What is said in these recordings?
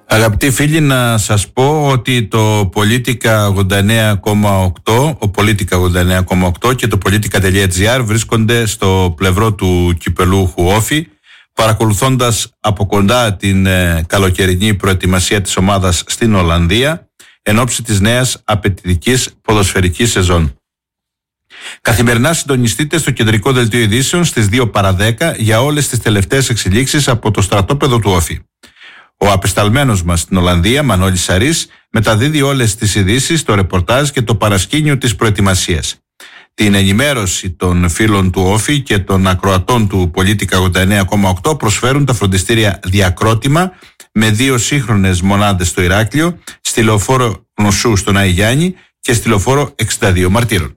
Αγαπητοί φίλοι, να σας πω ότι το Politica 89,8, ο Politica 89,8 και το Politica.gr βρίσκονται στο πλευρό του κυπελούχου Όφη, παρακολουθώντας από κοντά την καλοκαιρινή προετοιμασία της ομάδας στην Ολλανδία εν ώψη της νέας απαιτητικής ποδοσφαιρικής σεζόν. Καθημερινά συντονιστείτε στο κεντρικό δελτίο ειδήσεων στις 2 παρά 10 για όλες τις τελευταίες εξελίξεις από το στρατόπεδο του Όφη. Ο απεσταλμένος μας στην Ολλανδία, Μανώλης Σαρής, μεταδίδει όλες τις ειδήσεις, το ρεπορτάζ και το παρασκήνιο της προετοιμασίας. Την ενημέρωση των φίλων του Όφη και των ακροατών του Politica 89,8 προσφέρουν τα φροντιστήρια Διακρότημα με 2 σύγχρονες μονάδες στο Ηράκλειο, στη λεωφόρο Γνωσού στον Άη Γιάννη και στη λεωφόρο 62 Μαρτύρων.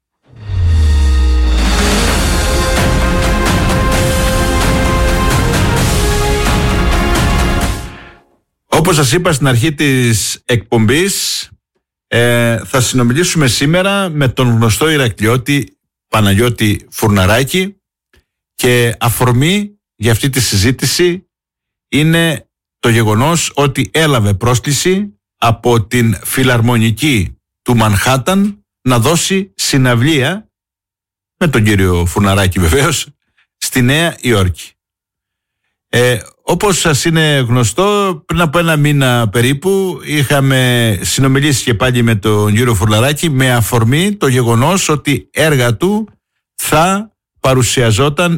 Όπως σας είπα στην αρχή της εκπομπής, θα συνομιλήσουμε σήμερα με τον γνωστό Ηρακλειώτη Παναγιώτη Φουρναράκη και αφορμή για αυτή τη συζήτηση είναι το γεγονός ότι έλαβε πρόσκληση από την Φιλαρμονική του Μανχάταν να δώσει συναυλία, με τον κύριο Φουρναράκη βεβαίως, στη Νέα Υόρκη. Όπως σας είναι γνωστό, πριν από 1 μήνα περίπου είχαμε συνομιλήσει και πάλι με τον κύριο Φουρναράκη με αφορμή το γεγονός ότι έργο του θα παρουσιαζόταν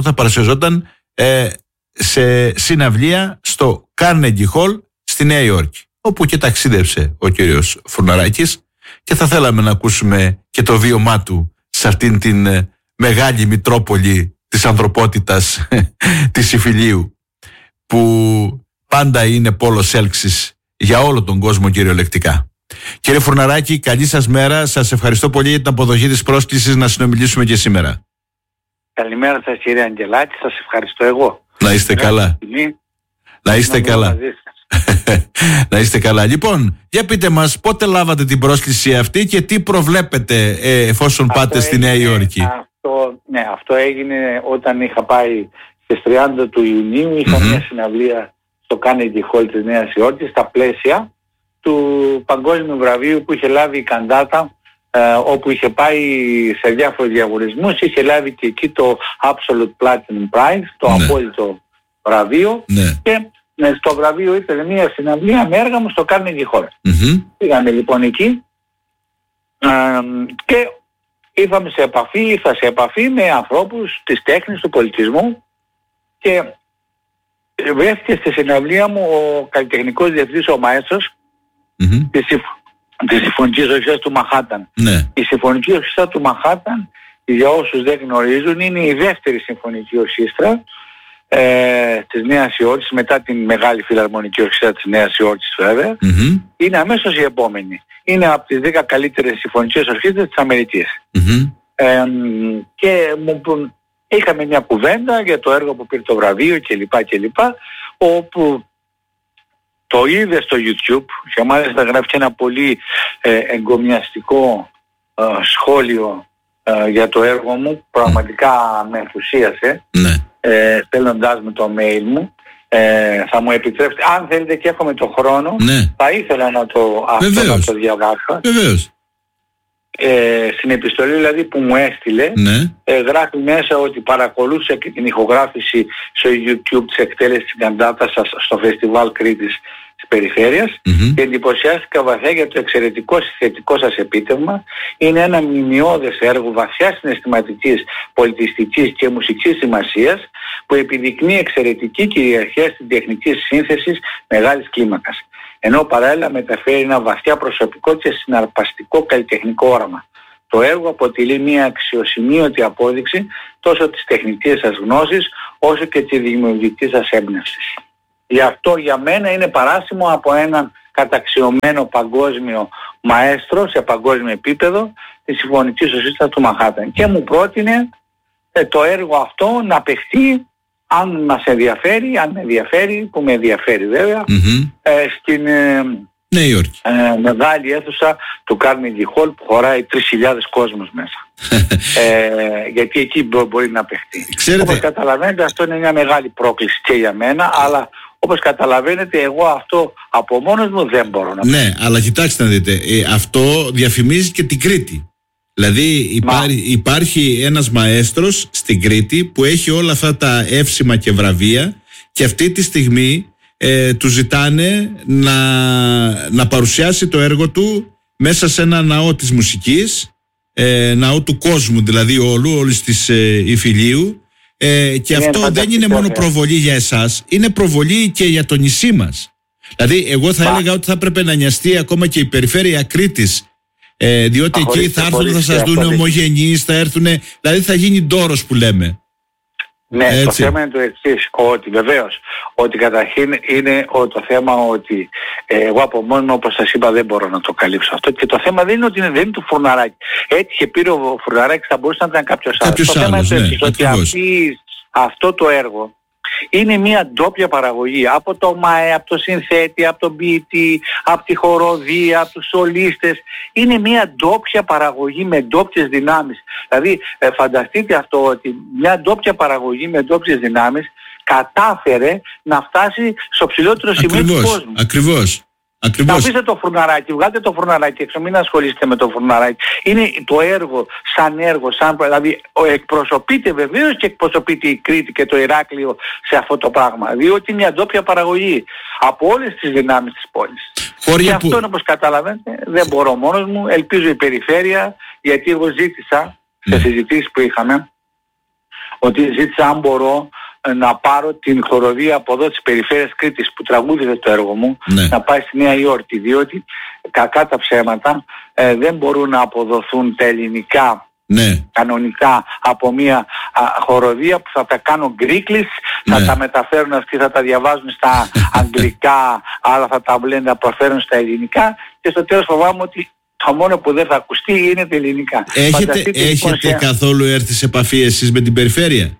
σε συναυλία στο Carnegie Hall στη Νέα Υόρκη, όπου και ταξίδευσε ο κύριος Φουρναράκης, και θα θέλαμε να ακούσουμε και το βίωμά του σε αυτήν την μεγάλη μητρόπολη της ανθρωπότητας της Ιφιλίου, που πάντα είναι πόλος έλξης για όλο τον κόσμο κυριολεκτικά. Κύριε Φουρναράκη, καλή σας μέρα. Σας ευχαριστώ πολύ για την αποδοχή της πρόσκλησης να συνομιλήσουμε και σήμερα. Καλημέρα σας κύριε Αγγελάκη, σας ευχαριστώ εγώ. Να είστε καλά. Να είστε καλά. Να είστε καλά. Λοιπόν, για πείτε μας, πότε λάβατε την πρόσκληση αυτή και τι προβλέπετε εφόσον πάτε στη Νέα Υόρκη? Αυτό έγινε όταν είχα πάει στις 30 του Ιουνίου. Είχα μια συναυλία στο Carnegie Hall της Νέας Υόρκης στα πλαίσια του παγκόσμιου βραβείου που είχε λάβει η Καντάτα, όπου είχε πάει σε διάφορους διαγωνισμούς. Είχε λάβει και εκεί το Absolute Platinum Prize, το απόλυτο βραβείο, και στο βραβείο ήταν μια συναυλία με έργα μου στο Carnegie Hall. Πήγαμε λοιπόν εκεί και ήρθα σε επαφή με ανθρώπους της τέχνης, του πολιτισμού, και βρέθηκε στη συναυλία μου ο καλλιτεχνικός διευθυντής, ο μαέστρος της Συμφωνικής Ορχήστρας του Μανχάταν. Η Συμφωνική Ορχήστρα του Μανχάταν, για όσους δεν γνωρίζουν, είναι η δεύτερη συμφωνική ορχήστρα της Νέας Υόρκης, μετά την μεγάλη Φιλαρμονική Ορχήστρα της Νέας Υόρκης βέβαια. Είναι αμέσως η επόμενη. Είναι από τις 10 καλύτερες συμφωνικές ορχήστρες της Αμερικής. Και είχαμε μια κουβέντα για το έργο που πήρε το βραβείο κλπ, όπου το είδε στο YouTube και μάλιστα γράφει και ένα πολύ εγκομιαστικό σχόλιο για το έργο μου. Πραγματικά με ενθουσίασε, στέλνοντάς μου το mail μου. Θα μου επιτρέψετε, αν θέλετε και έχουμε το χρόνο, θα ήθελα να το διαβάσω. Βεβαίως. Στην επιστολή δηλαδή που μου έστειλε, γράφει μέσα ότι παρακολούθησε και την ηχογράφηση στο YouTube της εκτέλεσης της Καντάτας στο Φεστιβάλ Κρήτης της Περιφέρειας και εντυπωσιάστηκα βαθιά για το εξαιρετικό συνθετικό σας επίτευγμα. Είναι ένα μνημειώδες έργο βαθιά συναισθηματικής, πολιτιστικής και μουσικής σημασίας, που επιδεικνύει εξαιρετική κυριαρχία στην τεχνική σύνθεση μεγάλης κλίμακας, ενώ παράλληλα μεταφέρει ένα βαθιά προσωπικό και συναρπαστικό καλλιτεχνικό όραμα. Το έργο αποτελεί μια αξιοσημείωτη απόδειξη τόσο της τεχνικής σας γνώσης όσο και της δημιουργικής σας έμπνευσης. Γι' αυτό για μένα είναι παράσιμο από έναν καταξιωμένο παγκόσμιο μαέστρο σε παγκόσμιο επίπεδο της Συμφωνικής Ορχήστρας του Μανχάταν, και μου πρότεινε το έργο αυτό να παιχτεί, αν μας ενδιαφέρει, αν με ενδιαφέρει, που με ενδιαφέρει βέβαια, στην Νέα Υόρκη, μεγάλη αίθουσα του Carnegie Hall που χωράει 3.000 κόσμος μέσα. Γιατί εκεί μπορεί να παιχτεί. Ξέρετε, όπως καταλαβαίνετε, αυτό είναι μια μεγάλη πρόκληση και για μένα, αλλά όπως καταλαβαίνετε, εγώ αυτό από μόνος μου δεν μπορώ να πω. Ναι, αλλά κοιτάξτε να δείτε, αυτό διαφημίζει και την Κρήτη. Δηλαδή υπάρχει ένας μαέστρος στην Κρήτη που έχει όλα αυτά τα εύσημα και βραβεία και αυτή τη στιγμή του ζητάνε να παρουσιάσει το έργο του μέσα σε ένα ναό της μουσικής, ναό του κόσμου δηλαδή όλης της Ιφιλίου, και αυτό δεν είναι μόνο προβολή για εσάς, είναι προβολή και για το νησί μας. Δηλαδή εγώ θα έλεγα ότι θα έπρεπε να νοιαστεί ακόμα και η περιφέρεια Κρήτης, διότι εκεί θα έρθουν, θα σας δουν ομογενείς, θα έρθουν, δηλαδή θα γίνει ντόρος που λέμε. Ναι, έτσι. Το θέμα είναι το εξής, ότι βεβαίως, ότι καταρχήν είναι το θέμα ότι εγώ από μόνο μου, όπως σας είπα, δεν μπορώ να το καλύψω αυτό, και το θέμα δεν είναι ότι δεν είναι του Φουρναράκη. Έτυχε, πήρε ο Φουρναράκης, θα μπορούσε να ήταν κάποιος άλλος. Το θέμα είναι το εξής, ότι αυτό το έργο είναι μια ντόπια παραγωγή από το ΜΑΕ, από το συνθέτη, από τον ποιητή, από τη χοροδία, από τους σολίστες. Είναι μια ντόπια παραγωγή με ντόπιες δυνάμεις. Δηλαδή φανταστείτε αυτό, ότι μια ντόπια παραγωγή με ντόπιες δυνάμεις κατάφερε να φτάσει στο ψηλότερο σημείο του κόσμου. Ακριβώς. Να αφήστε το Φουρναράκι, βγάλτε το Φουρναράκι έξω, μην ασχολείστε με το Φουρναράκι. Είναι το έργο, δηλαδή εκπροσωπείται βεβαίως και εκπροσωπείται η Κρήτη και το Ηράκλειο σε αυτό το πράγμα. Διότι είναι μια ντόπια παραγωγή από όλες τις δυνάμεις της πόλης. Και αυτό είναι, όπως καταλαβαίνετε, δεν μπορώ μόνος μου, ελπίζω η περιφέρεια, γιατί εγώ ζήτησα σε συζητήσεις που είχαμε, ότι ζήτησα αν μπορώ να πάρω την χοροδία από εδώ της περιφέρειας Κρήτης που τραγούδιζε το έργο μου, να πάει στη Νέα Υόρκη, διότι κακά τα ψέματα δεν μπορούν να αποδοθούν τα ελληνικά κανονικά από μια χοροδία που θα τα κάνουν γκρίκλις, θα τα μεταφέρουν αυτοί, θα τα διαβάζουν στα αγγλικά, άλλα θα τα να προφέρουν στα ελληνικά, και στο τέλος φοβάμαι ότι το μόνο που δεν θα ακουστεί είναι τα ελληνικά. Έχετε καθόλου έρθει σε επαφή εσείς με την περιφέρεια?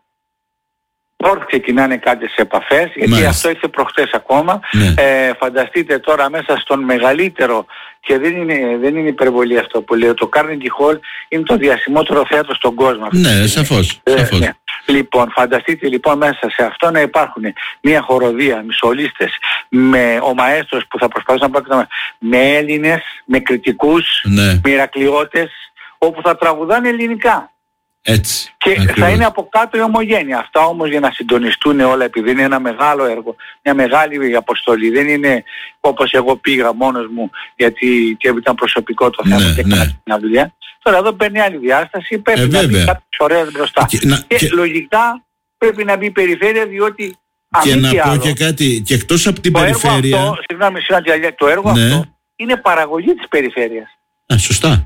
Τώρα ξεκινάνε κάποιες επαφές, γιατί αυτό ήρθε προχτές ακόμα. Φανταστείτε τώρα μέσα στον μεγαλύτερο, και δεν είναι υπερβολή αυτό που λέω, το Carnegie Hall είναι το διασημότερο θέατρο στον κόσμο. Ναι, σαφώς. Ναι. Λοιπόν, φανταστείτε λοιπόν μέσα σε αυτό να υπάρχουν μια χοροδία, μισολίστες, με ο μαέστρος που θα προσπαθήσουν να πάρουν, με Έλληνες, με κριτικούς, με Ηρακλειώτες, όπου θα τραγουδάνε ελληνικά. Έτσι, και ακριβώς. Θα είναι από κάτω η ομογένεια. Αυτά όμως για να συντονιστούν όλα, επειδή είναι ένα μεγάλο έργο, μια μεγάλη αποστολή. Δεν είναι όπως εγώ πήγα μόνος μου, γιατί και ήταν προσωπικό το θέμα και έκανα την δουλειά. Τώρα εδώ παίρνει άλλη διάσταση, πρέπει να μπει κάποιες ωραίες μπροστά. Και λογικά πρέπει να μπει η περιφέρεια, διότι και να πω και κάτι, και εκτός από την περιφέρεια. Αυτό, συγγνώμη, το έργο αυτό είναι παραγωγή της περιφέρειας. Σωστά.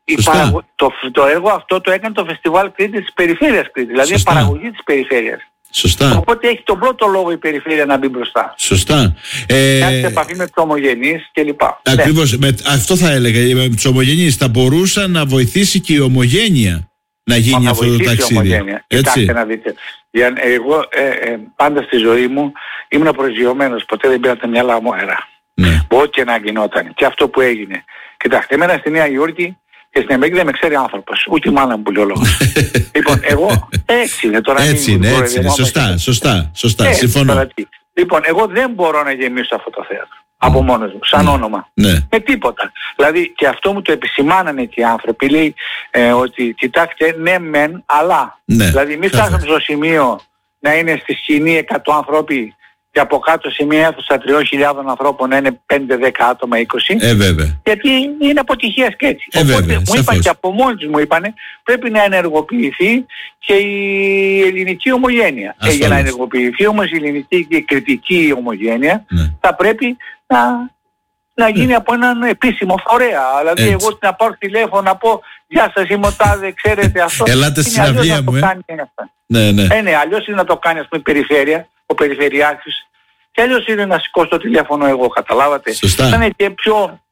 Το έργο αυτό το έκανε το Φεστιβάλ Κρήτης της Περιφέρειας Κρήτης, δηλαδή η παραγωγή της περιφέρειας. Σωστά. Οπότε έχει τον πρώτο λόγο η περιφέρεια να μπει μπροστά. Σωστά. Κάνει επαφή με τους ομογενείς κλπ. Ακριβώς. Αυτό θα έλεγα. Με τους ομογενείς θα μπορούσε να βοηθήσει και η ομογένεια να γίνει αυτό το ταξίδι. Κοιτάξτε να δείτε. Εγώ πάντα στη ζωή μου ήμουν προσγειωμένος. Ποτέ δεν πήρα τα μυαλά μου αέρα. Ό,τι και να γινόταν. Και αυτό που έγινε. Κοιτάξτε, εμένα στη Νέα Υόρκη και στην Αμερική δεν με ξέρει άνθρωπος. Ούτε η μάνα μου που λέει λόγο. Λοιπόν, εγώ έτσι είναι τώρα. Έτσι είναι. Σωστά. Συμφωνώ. Λοιπόν, εγώ δεν μπορώ να γεμίσω αυτό το θέατρο. Από μόνος μου, σαν όνομα. Με τίποτα. Δηλαδή, και αυτό μου το επισημάνανε και οι άνθρωποι. Λέει ότι κοιτάξτε, ναι μεν, αλλά. Δηλαδή, μην φτάσουμε στο σημείο να είναι στη σκηνή 100 άνθρωποι και από κάτω σε μια αίθουσα 3.000 ανθρώπων να είναι 5-10 άτομα, 20. Βέβαια. Γιατί είναι αποτυχία και έτσι. Οπότε μου είπαν και από μόνοι μου είπανε πρέπει να ενεργοποιηθεί και η ελληνική ομογένεια. Για να ενεργοποιηθεί όμως η ελληνική και η κριτική ομογένεια θα πρέπει να γίνει από έναν επίσημο φορέα. Δηλαδή εγώ να πάρω τηλέφωνο να πω γεια σας, είμαι ο τάδε, ξέρετε αυτό. Ελάτε στην αυλία μου. Αλλιώς είναι να το κάνει, ας πούμε, η περιφέρεια, ο περιφερειάρχης, και αλλιώς είναι να σηκώσω το τηλέφωνο εγώ, καταλάβατε. Σωστά. Θα είναι και πιο